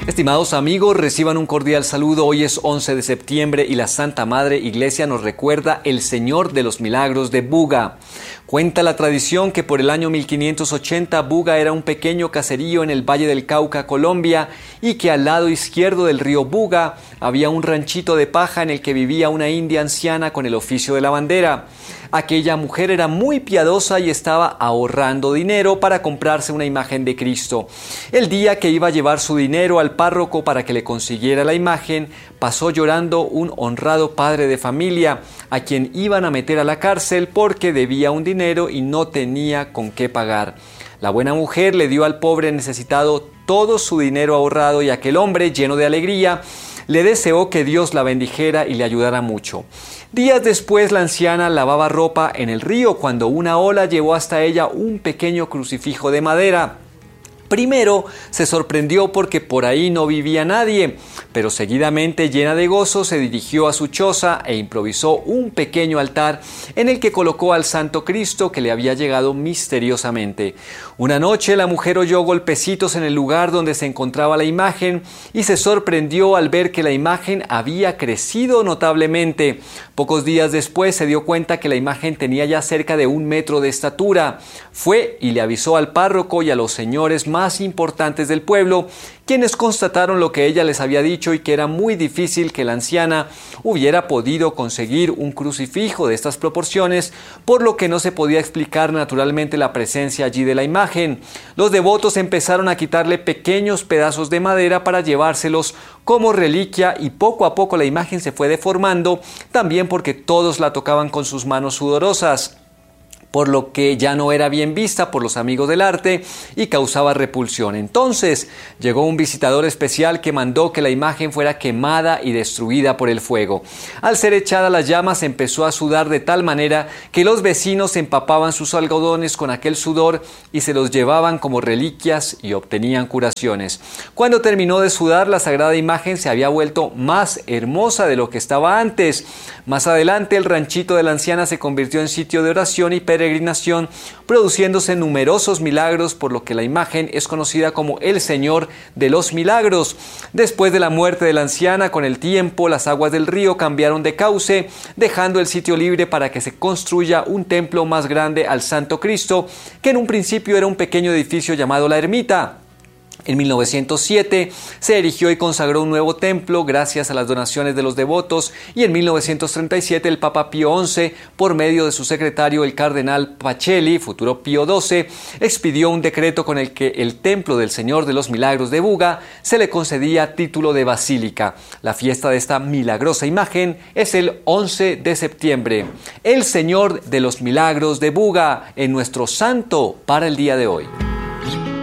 Estimados amigos, reciban un cordial saludo. Hoy es 11 de septiembre y la Santa Madre Iglesia nos recuerda el Señor de los Milagros de Buga. Cuenta la tradición que por el año 1580 Buga era un pequeño caserío en el Valle del Cauca, Colombia, y que al lado izquierdo del río Buga había un ranchito de paja en el que vivía una india anciana con el oficio de lavandera. Aquella mujer era muy piadosa y estaba ahorrando dinero para comprarse una imagen de Cristo. El día que iba a llevar su dinero al párroco para que le consiguiera la imagen, pasó llorando un honrado padre de familia, a quien iban a meter a la cárcel porque debía un dinero y no tenía con qué pagar. La buena mujer le dio al pobre necesitado todo su dinero ahorrado y aquel hombre, lleno de alegría, le deseó que Dios la bendijera y le ayudara mucho. Días después, la anciana lavaba ropa en el río cuando una ola llevó hasta ella un pequeño crucifijo de madera. Primero se sorprendió porque por ahí no vivía nadie, pero seguidamente, llena de gozo, se dirigió a su choza e improvisó un pequeño altar en el que colocó al Santo Cristo que le había llegado misteriosamente. Una noche la mujer oyó golpecitos en el lugar donde se encontraba la imagen y se sorprendió al ver que la imagen había crecido notablemente. Pocos días después se dio cuenta que la imagen tenía ya cerca de 1 metro de estatura. Fue y le avisó al párroco y a los señores más importantes del pueblo, quienes constataron lo que ella les había dicho y que era muy difícil que la anciana hubiera podido conseguir un crucifijo de estas proporciones, por lo que no se podía explicar naturalmente la presencia allí de la imagen. Los devotos empezaron a quitarle pequeños pedazos de madera para llevárselos como reliquia y poco a poco la imagen se fue deformando, también porque todos la tocaban con sus manos sudorosas, por lo que ya no era bien vista por los amigos del arte y causaba repulsión. Entonces llegó un visitador especial que mandó que la imagen fuera quemada y destruida por el fuego. Al ser echada a las llamas empezó a sudar de tal manera que los vecinos empapaban sus algodones con aquel sudor y se los llevaban como reliquias y obtenían curaciones. Cuando terminó de sudar, la sagrada imagen se había vuelto más hermosa de lo que estaba antes. Más adelante, el ranchito de la anciana se convirtió en sitio de oración y peregrinación, produciéndose numerosos milagros, por lo que la imagen es conocida como el Señor de los Milagros. Después de la muerte de la anciana, con el tiempo, las aguas del río cambiaron de cauce, dejando el sitio libre para que se construya un templo más grande al Santo Cristo, que en un principio era un pequeño edificio llamado La Ermita. En 1907 se erigió y consagró un nuevo templo gracias a las donaciones de los devotos, y en 1937 el Papa Pío XI, por medio de su secretario el cardenal Pacelli, futuro Pío XII, expidió un decreto con el que el templo del Señor de los Milagros de Buga se le concedía título de basílica. La fiesta de esta milagrosa imagen es el 11 de septiembre. El Señor de los Milagros de Buga, en nuestro santo para el día de hoy.